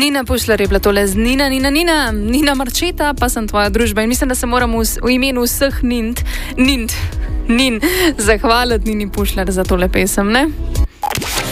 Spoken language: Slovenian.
Nina Pušlar je bila tole z Nina Marčeta, pa sem tvoja družba in mislim, da se moramo v imenu vseh Nin zahvaliti Nini Pušlar za tole pesem, ne?